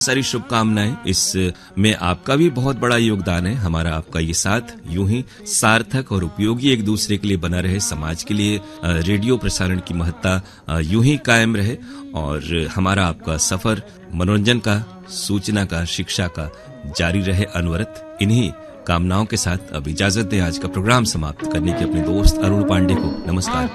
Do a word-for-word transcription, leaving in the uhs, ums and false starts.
सारी शुभकामनाएं। इसमें आपका भी बहुत बड़ा योगदान है। हमारा आपका ये साथ यूं ही सार्थक और उपयोगी एक दूसरे के लिए बना रहे, समाज के लिए रेडियो प्रसारण की महत्ता यूं ही कायम रहे और हमारा आपका सफर मनोरंजन का, सूचना का, शिक्षा का जारी रहे अनवरत। इन्हीं कामनाओं के साथ अब इजाजत दें आज का प्रोग्राम समाप्त करने के अपने दोस्त अरुण पांडे को। नमस्कार।